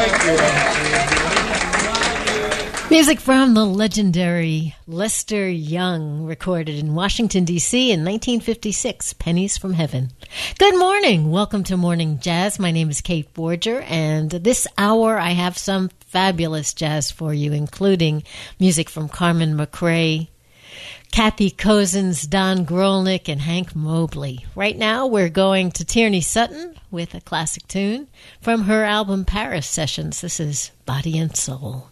Music from the legendary Lester Young, recorded in Washington, D.C. in 1956, Pennies from Heaven. Good morning. Welcome to Morning Jazz. My name is Kate Borger, and this hour I have some fabulous jazz for you, including music from Carmen McRae, Kathy Cozens, Don Grolnick, and Hank Mobley. Right now, we're going to Tierney Sutton with a classic tune from her album Paris Sessions. This is Body and Soul.